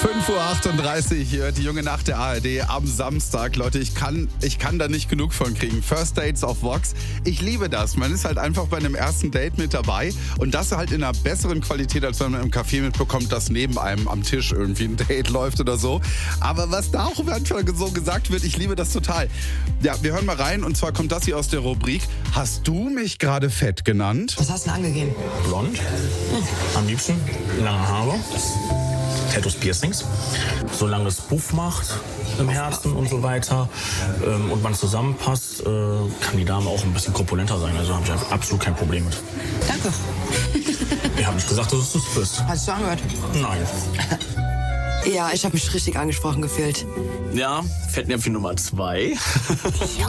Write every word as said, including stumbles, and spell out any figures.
fünf Uhr achtunddreißig, hier die junge Nacht der A R D am Samstag. Leute, ich kann, ich kann da nicht genug von kriegen. First Dates auf Vox. Ich liebe das. Man ist halt einfach bei einem ersten Date mit dabei und das halt in einer besseren Qualität, als wenn man im Café mitbekommt, dass neben einem am Tisch irgendwie ein Date läuft oder so. Aber was da auch manchmal so gesagt wird, ich liebe das total. Ja, wir hören mal rein und zwar kommt das hier aus der Rubrik. Hast du mich gerade fett genannt? Was hast du denn angegeben? Blond, hm. am liebsten lange Haare, Tattoos, Piercings, solange es Puff macht im Herzen und so weiter ähm, und man zusammenpasst, äh, kann die Dame auch ein bisschen korpulenter sein, also habe ich absolut kein Problem mit. Danke. Ich habe nicht gesagt, dass du es bist. Hast du angehört? Nein. Ja, ich habe mich richtig angesprochen gefühlt. Ja, Fettnäpfchen Nummer zwei.